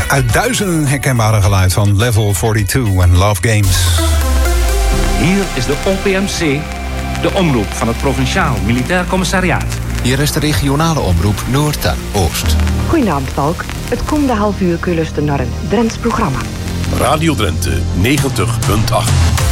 Uit duizenden herkenbare geluid van Level 42 en Love Games. Hier is de OPMC, de omroep van het Provinciaal Militair Commissariaat. Hier is de regionale omroep Noord en Oost. Goedenavond, Valk. Het komende half uur kun je luisteren naar een Drents programma. Radio Drenthe 90.8.